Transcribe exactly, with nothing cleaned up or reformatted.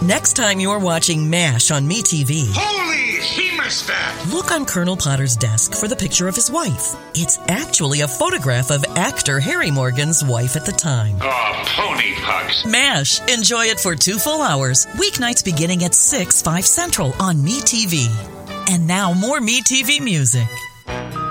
Next time you're watching MASH on MeTV, Holy hemostat! look on Colonel Potter's desk for the picture of his wife. It's actually a photograph of actor Harry Morgan's wife at the time. Oh, pony pucks. MASH. Enjoy it for two full hours. Weeknights beginning at six, five Central on MeTV. And now more MeTV music.